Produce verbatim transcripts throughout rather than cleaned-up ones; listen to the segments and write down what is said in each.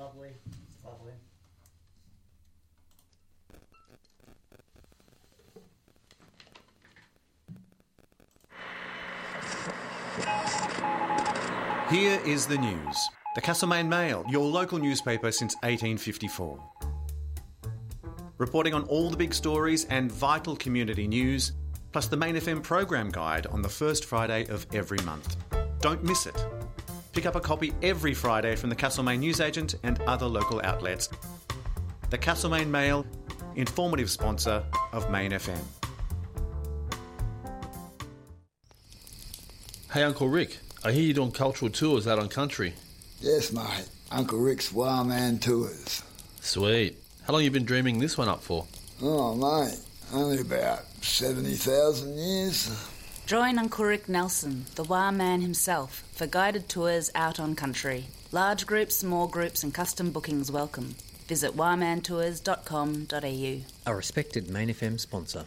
Lovely. Lovely. Here is the news. The Castlemaine Mail, your local newspaper since eighteen fifty-four. Reporting on all the big stories and vital community news, plus the Main F M program guide on the first Friday of every month. Don't miss it. Pick up a copy every Friday from the Castlemaine newsagent and other local outlets. The Castlemaine Mail, informative sponsor of Main F M. Hey, Uncle Rick, I hear you're doing cultural tours out on country. Yes, mate. Uncle Rick's Wireman Tours. Sweet. How long you been dreaming this one up for? Oh, mate, only about seventy thousand years. Join Uncle Rick Nelson, the Wireman himself, for guided tours out on country. Large groups, small groups and custom bookings welcome. Visit wireman tours dot com dot a u. A respected Main F M sponsor.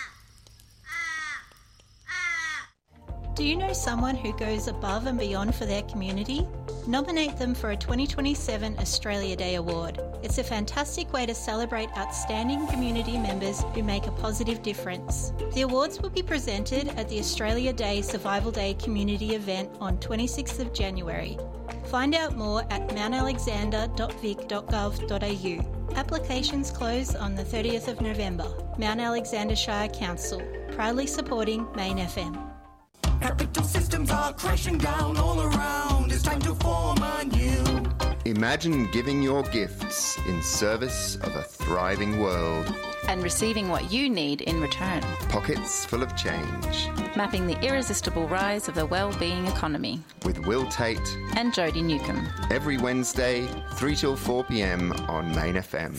Do you know someone who goes above and beyond for their community? Nominate them for a twenty twenty-seven Australia Day Award. It's a fantastic way to celebrate outstanding community members who make a positive difference. The awards will be presented at the Australia Day Survival Day community event on twenty-sixth of January. Find out more at mount alexander dot vic dot gov dot a u. Applications close on the thirtieth of November. Mount Alexander Shire Council, proudly supporting Main F M. Capital systems are crashing down all around. It's time to form anew. Imagine giving your gifts in service of a thriving world. And receiving what you need in return. Pockets full of change. Mapping the irresistible rise of the well-being economy. With Will Tate and Jodie Newcomb. Every Wednesday, three till four p m on Main F M.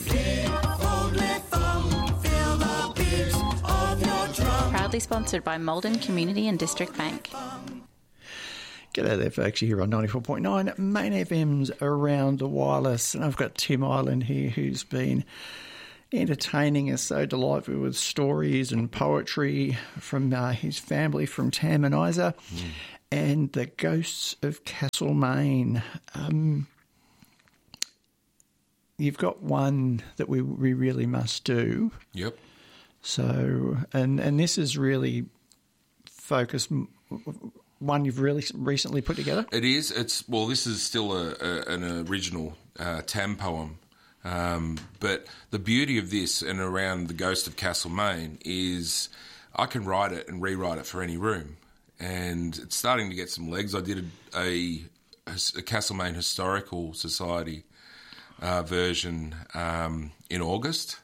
Proudly sponsored by Malden Community and District Bank. G'day there, folks. You're here on ninety-four point nine Main F M's Around the Wireless. And I've got Tim Island here, who's been entertaining us so delightfully with stories and poetry from uh, his family from Tam and Isa mm. and the Ghosts of Castlemaine. Um, you've got one that we, we really must do. Yep. So, and, and this is really focused, one you've really recently put together? It is. It's well, this is still a, a, an original uh, Tam poem. Um, but the beauty of this and around the Ghost of Castlemaine is I can write it and rewrite it for any room. And it's starting to get some legs. I did a, a, a Castlemaine Historical Society uh, version um, in August,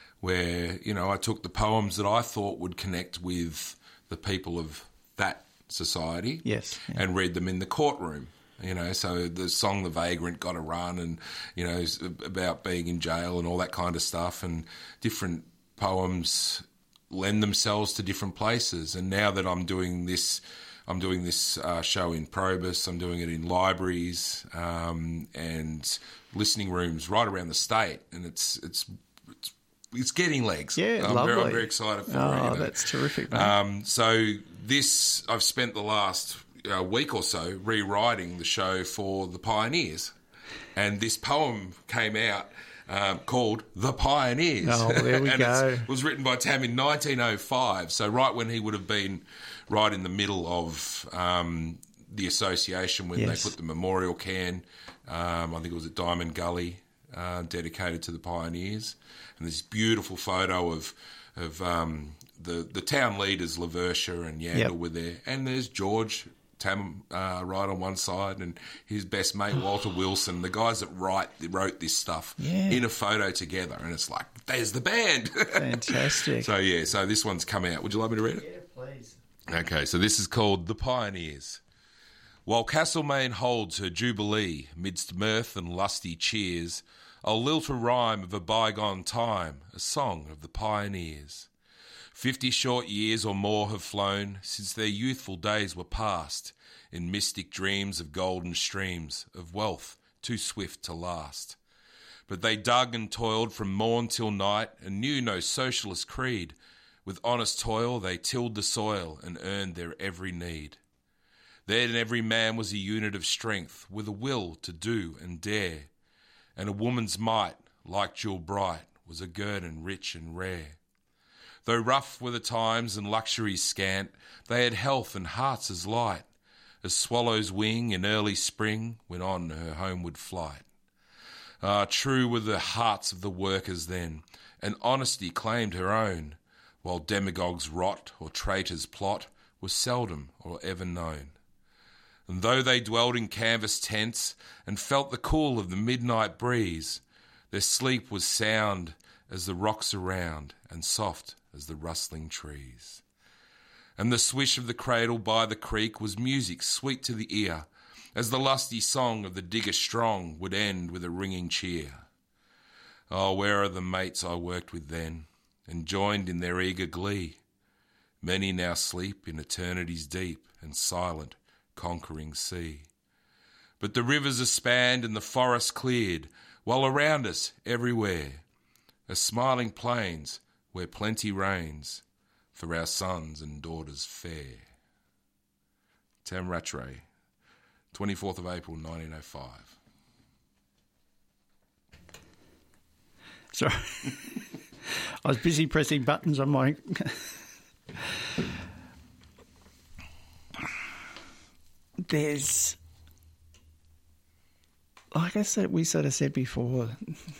where, you know, I took the poems that I thought would connect with the people of that society yes, yeah. and read them in the courtroom. You know, so the song The Vagrant got a run and, you know, about being in jail and all that kind of stuff, and different poems lend themselves to different places. And now that I'm doing this, I'm doing this uh, show in Probus, I'm doing it in libraries um, and listening rooms right around the state, and it's it's it's, it's getting legs. Yeah, I'm lovely. Very, I'm very excited for oh, it. You know. That's terrific, mate. Um, so this, I've spent the last a week or so rewriting the show for the Pioneers, and this poem came out um, called The Pioneers. Oh, there we and go. It was written by Tam in nineteen oh five, so right when he would have been right in the middle of um, the association when yes. they put the memorial cairn, um, I think it was at Diamond Gully, uh, dedicated to the Pioneers, and this beautiful photo of of um, the the town leaders, Lavertia and Yandle, yep. were there, and there's George Tam uh, right on one side, and his best mate Walter Wilson, the guys that write wrote this stuff yeah. in a photo together, and it's like, there's the band. Fantastic. So yeah, so this one's come out. Would you like me to read it? Yeah, please. Okay, so this is called The Pioneers. While Castlemaine holds her jubilee midst mirth and lusty cheers, I'll lilt a rhyme of a bygone time, a song of the Pioneers. Fifty short years or more have flown since their youthful days were past, in mystic dreams of golden streams, of wealth too swift to last. But they dug and toiled from morn till night, and knew no socialist creed. With honest toil they tilled the soil, and earned their every need. Then every man was a unit of strength, with a will to do and dare. and a woman's might, like jewel bright, was a guerdon rich and rare. Though rough were the times and luxuries scant, they had health and hearts as light as swallow's wing in early spring went on her homeward flight. Ah, true were the hearts of the workers then, and honesty claimed her own, while demagogues' rot or traitors' plot was seldom or ever known. And though they dwelled in canvas tents and felt the cool of the midnight breeze, their sleep was sound as the rocks around and soft as the rustling trees. And the swish of the cradle by the creek was music sweet to the ear, as the lusty song of the digger strong would end with a ringing cheer. Oh, where are the mates I worked with then, and joined in their eager glee? Many now sleep in eternity's deep and silent, conquering sea. But the rivers are spanned and the forests cleared, while around us everywhere are smiling plains where plenty reigns for our sons and daughters fair. Tam Rattray, twenty-fourth of April nineteen oh five. Sorry. I was busy pressing buttons on my... There's... Like I said, we sort of said before,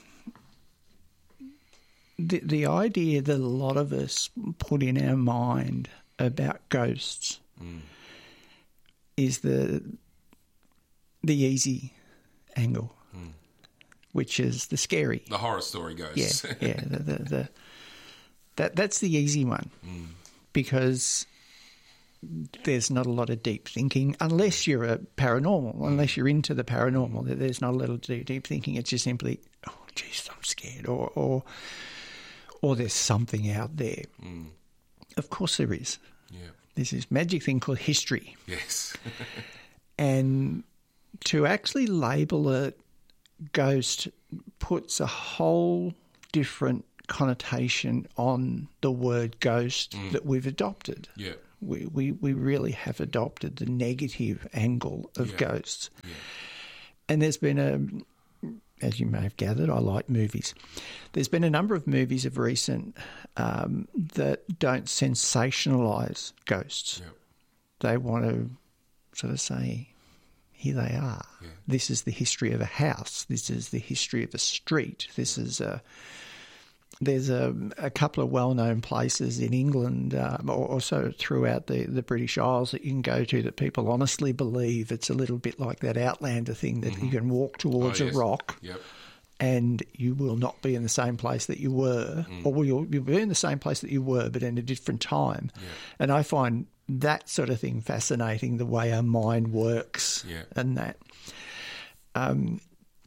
the, the idea that a lot of us put in our mind about ghosts mm. is the the easy angle, mm. which is the scary. The horror story ghosts. Yeah, yeah. The, the, the, that that's the easy one mm. because there's not a lot of deep thinking unless you're a paranormal, mm. unless you're into the paranormal. There's not a little deep, deep thinking. It's just simply, oh, geez, I'm scared, or or, or there's something out there. Mm. Of course there is. Yeah. There's this magic thing called history. Yes. And to actually label it ghost puts a whole different connotation on the word ghost mm. that we've adopted. Yeah. We, we, we really have adopted the negative angle of yeah. ghosts. Yeah. And there's been a, as you may have gathered, I like movies. There's been a number of movies of recent um, that don't sensationalise ghosts. Yeah. They want to sort of say, here they are. Yeah. This is the history of a house. This is the history of a street. This is a... There's a, a couple of well-known places in England, um, or also throughout the, the British Isles that you can go to that people honestly believe it's a little bit like that Outlander thing that mm-hmm. you can walk towards oh, yes. a rock yep. and you will not be in the same place that you were, mm. or you'll, you'll be in the same place that you were but in a different time. Yeah. And I find that sort of thing fascinating, the way our mind works yeah. and that. Um,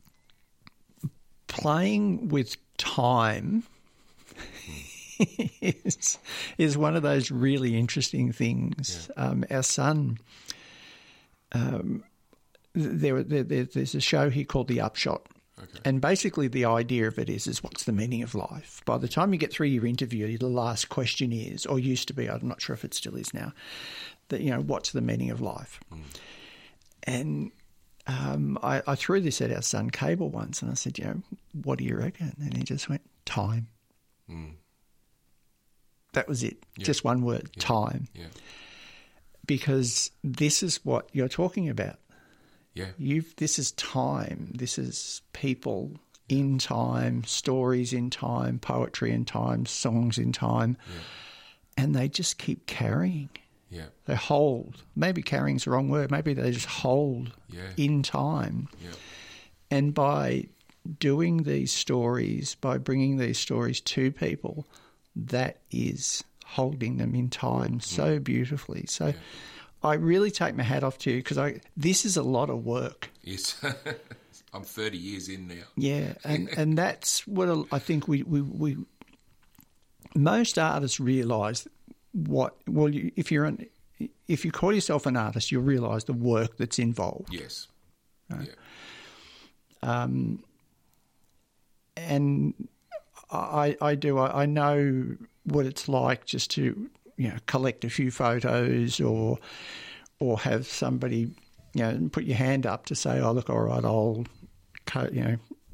playing with time... is, is one of those really interesting things. Yeah. Um, our son, um, there, there, there's a show here called The Upshot. Okay. And basically the idea of it is, is what's the meaning of life? By the time you get through your interview, the last question is, or used to be, I'm not sure if it still is now, that, you know, what's the meaning of life? Mm. And um, I, I threw this at our son Cable once and I said, you know, what do you reckon? And he just went, time. Mm. That was it. Yeah. Just one word, yeah. time. Yeah. Because this is what you're talking about. Yeah. You've this is time. This is people yeah. in time, stories in time, poetry in time, songs in time. Yeah. And they just keep carrying. Yeah. They hold. Maybe carrying's the wrong word. Maybe they just hold yeah. in time. Yeah. And by doing these stories, by bringing these stories to people, that is holding them in time so beautifully. So yeah. I really take my hat off to you because I this is a lot of work. Yes. I'm thirty years in now. Yeah, and, and that's what I think we, we, we most artists realise what, well, you, if you're an, if you call yourself an artist, you'll realise the work that's involved. Yes. Right? Yeah. Um, and I, I do. I, I know what it's like just to, you know, collect a few photos or or have somebody, you know, put your hand up to say, oh, look, all right, I'll, you know,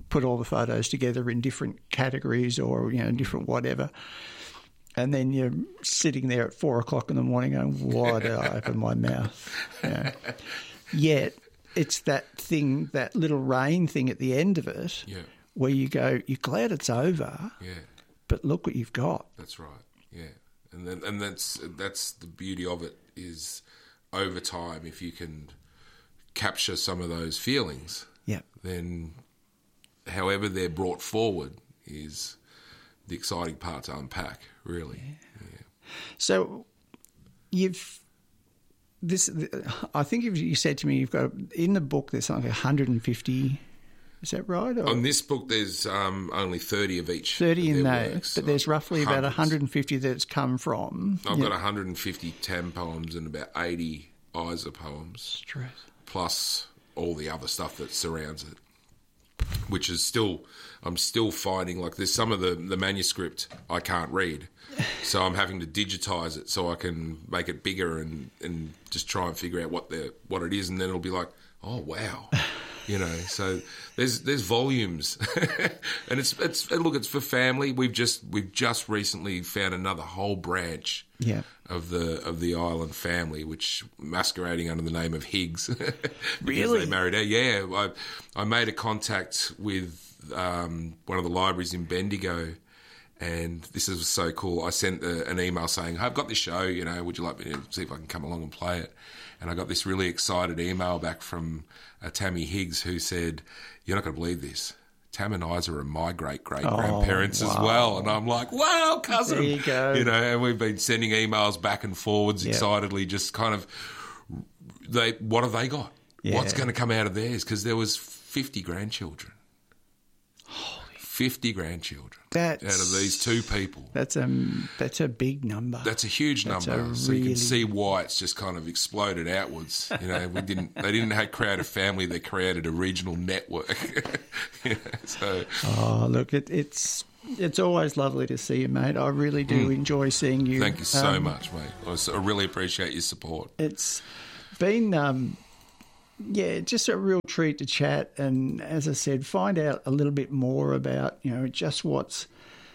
put all the photos together in different categories or, you know, different whatever. And then you're sitting there at four o'clock in the morning going, why did I open my mouth? You know. Yet it's that thing, that little rain thing at the end of it, yeah. where you go, you're glad it's over, yeah. but look what you've got. That's right, yeah. And then, and that's that's the beauty of it is over time, if you can capture some of those feelings, yeah. then however they're brought forward is the exciting part to unpack, really. Yeah. Yeah. So you've this. I think you said to me you've got in the book there's something like one hundred fifty. Is that right? Or? On this book, there's um, only thirty of each. thirty in there, works, but there's roughly hundreds. about one hundred fifty that's come from. I've yeah. got one hundred fifty Tam poems and about eighty Isa poems, Stress. plus all the other stuff that surrounds it, which is still, I'm still finding, like there's some of the, the manuscript I can't read, so I'm having to digitise it so I can make it bigger and, and just try and figure out what the what it is, and then it'll be like, oh wow, you know. So there's there's volumes, and it's it's and look, it's for family. We've just we've just recently found another whole branch. Yeah. Of the of the island family, which masquerading under the name of Higgs. Really? They married her. Yeah, I I made a contact with um, one of the libraries in Bendigo, and this is so cool. I sent a, an email saying, "I've got this show. You know, would you like me to see if I can come along and play it?" And I got this really excited email back from uh, Tammy Higgs, who said, "You're not going to believe this. Tam and Isa are my great-great-grandparents oh, wow. as well." And I'm like, wow, cousin. There you go. You know, and we've been sending emails back and forwards yep. excitedly, just kind of, they. what have they got? Yeah. What's going to come out of theirs? Because there was fifty grandchildren. Holy. fifty grandchildren That's, out of these two people. That's a, that's a big number. That's a huge that's number. A so really... you can see why it's just kind of exploded outwards. You know, we didn't. They didn't have, create a family. They created a regional network. You know, so. Oh, look, it, it's it's always lovely to see you, mate. I really do mm. enjoy seeing you. Thank you so um, much, mate. I really appreciate your support. It's been, um, yeah, just a real treat to chat. And as I said, find out a little bit more about, you know, just what's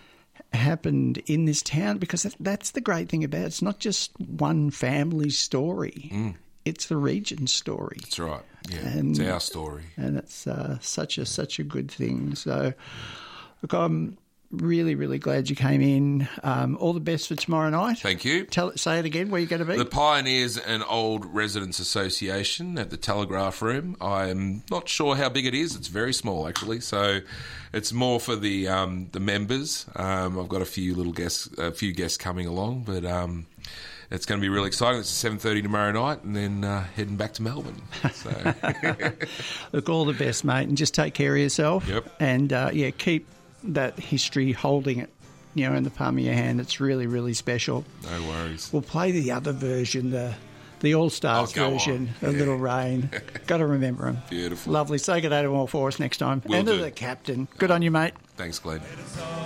happened in this town, because that's the great thing about it. It's not just one family's story. Mm. It's the region's story. That's right. Yeah, and, it's our story. And it's uh, such a such a good thing. So, look, I'm really, really glad you came in. Um, all the best for tomorrow night. Thank you. Tell Say it again, where you're going to be. The Pioneers and Old Residents Association at the Telegraph Room. I'm not sure how big it is. It's very small, actually. So it's more for the um, the members. Um, I've got a few little guests, a few guests coming along, but... Um, it's going to be really exciting. It's seven thirty tomorrow night, and then uh, heading back to Melbourne. So. Look, all the best, mate, and just take care of yourself. Yep. And, uh, yeah, keep that history, holding it, you know, in the palm of your hand. It's really, really special. No worries. We'll play the other version, the the All-Stars oh, version on. of yeah. Little Rain. Got to remember them. Beautiful. Lovely. Say good day to them all for us next time. Will and to do. the captain. Good on you, mate. Thanks, Glenn.